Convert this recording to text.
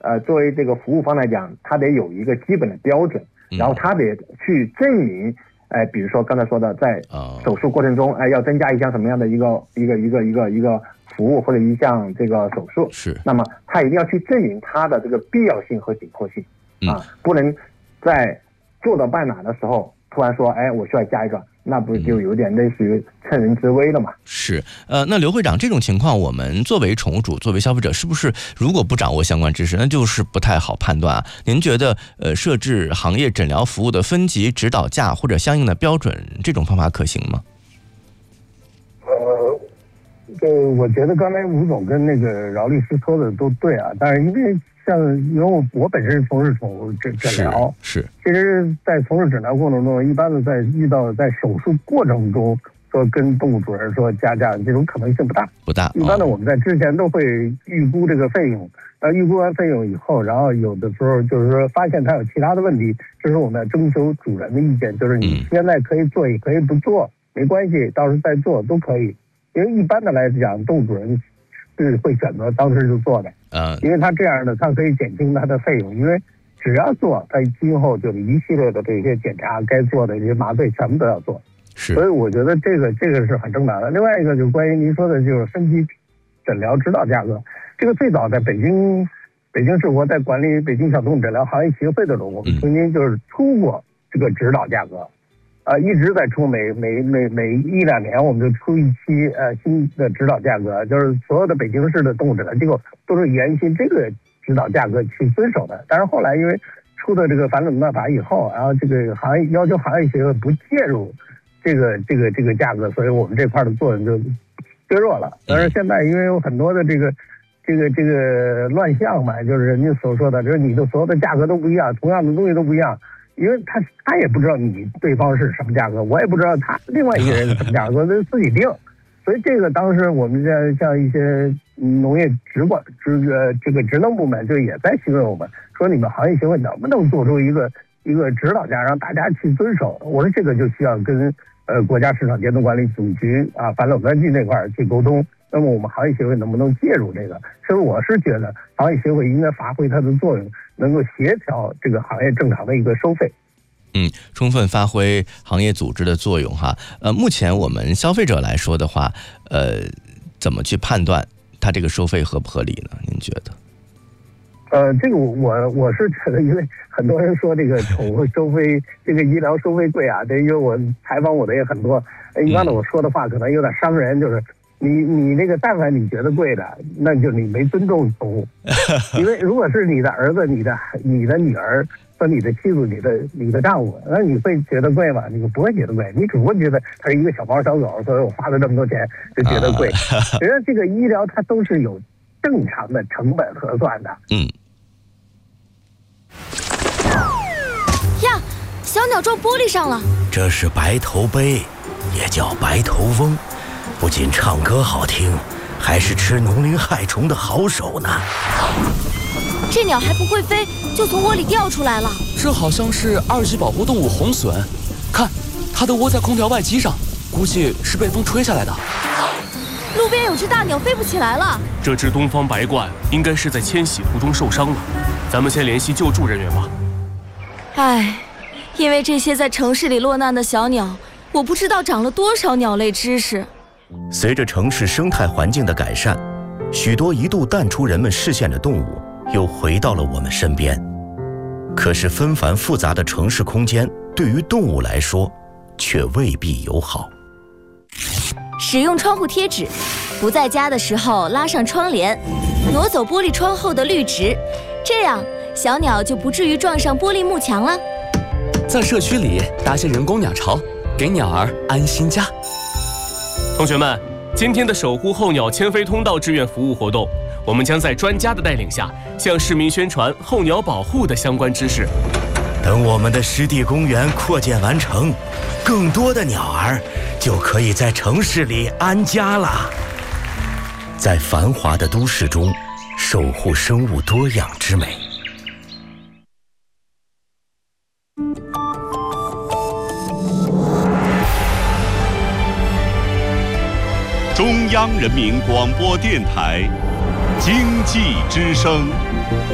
作为这个服务方来讲，它得有一个基本的标准，然后它得去证明，比如说刚才说的，在手术过程中，要增加一项什么样的一个服务或者一项这个手术， 是， 那么它一定要去证明它的这个必要性和紧迫性，不能在做到半哪的时候突然说，我需要加一个，那不就有点类似于趁人之危了嘛？ 是，那刘会长，这种情况我们作为宠物主、作为消费者，是不是如果不掌握相关知识，那就是不太好判断啊？您觉得，设置行业诊疗服务的分级指导价或者相应的标准，这种方法可行吗？ 我觉得刚才吴总跟那个饶律师说的都对啊，但是因为我本身从事宠物诊疗， 是， 其实，在从事诊疗过程中，一般的遇到在手术过程中说跟动物主人说加价，这种可能性不大。一般的我们在之前都会预估这个费用，预估完费用以后，然后有的时候就是说发现它有其他的问题，这时候我们征求主人的意见，就是你现在可以做也可以不做，没关系，到时候再做都可以。因为一般的来讲，动物主人是会选择当时就做的，因为他这样的，他可以减轻他的费用，因为只要做，他今后就是一系列的这些检查，该做的这些麻醉全部都要做。所以我觉得这个是很正常的。另外一个就是关于您说的，就是分级诊疗指导价格，这个最早在北京市我在管理北京小动物诊疗行业协会的时候，我们曾经就是出过这个指导价格。一直在出，每1-2年我们就出一期新的指导价格，就是所有的北京市的动物诊疗机构都是沿循这个指导价格去遵守的。但是后来因为出的这个反垄断法以后，然后这个行业要求行业协会不介入这个价格，所以我们这块的作用就削弱了。但是现在因为有很多的这个乱象嘛，就是人家所说的，就是你的所有的价格都不一样，同样的东西都不一样。因为他也不知道你对方是什么价格，我也不知道他另外一个人是什么价格，他自己定。所以这个当时我们像一些农业这个职能部门就也在询问我们，说你们行业协会能不能做出一个指导价，让大家去遵守。我说这个就需要跟国家市场监督管理总局反垄断局那块去沟通。那么我们行业协会能不能介入这个？所以我是觉得行业协会应该发挥它的作用，能够协调这个行业正常的一个收费。 充分发挥行业组织的作用哈。目前我们消费者来说的话，怎么去判断它这个收费合不合理呢？您觉得？ 这个我是觉得，因为很多人说这个宠物收费，这个医疗收费贵啊，这因为我采访我的也很多，一般的我说的话可能有点伤人，就是你那个但凡你觉得贵的，那就你没尊重宠物，因为如果是你的儿子、你的女儿和你的妻子、你的丈夫，那你会觉得贵吗？你不会觉得贵，你只会觉得它是一个小猫小狗，所以我花了这么多钱就觉得贵。实际上这个医疗它都是有正常的成本核算的。 呀，小鸟撞玻璃上了。 这是白头鹎，也叫白头翁，不仅唱歌好听，还是吃农林害虫的好手呢。 这鸟还不会飞，就从窝里掉出来了。 这好像是2级保护动物红隼，看，它的窝在空调外机上，估计是被风吹下来的。 路边有只大鸟飞不起来了。 这只东方白鹳应该是在迁徙途中受伤了，咱们先联系救助人员吧。 因为这些在城市里落难的小鸟，我不知道长了多少鸟类知识。 随着城市生态环境的改善，许多一度淡出人们视线的动物又回到了我们身边。可是纷繁复杂的城市空间对于动物来说却未必友好。 使用窗户贴纸，不在家的时候拉上窗帘，挪走玻璃窗后的绿植，这样小鸟就不至于撞上玻璃幕墙了。 在社区里搭些人工鸟巢，给鸟儿安心家。 同学们，今天的守护候鸟迁飞通道志愿服务活动，我们将在专家的带领下，向市民宣传候鸟保护的相关知识。 等我们的湿地公园扩建完成，更多的鸟儿就可以在城市里安家了。在繁华的都市中，守护生物多样之美。 中央人民广播电台经济之声。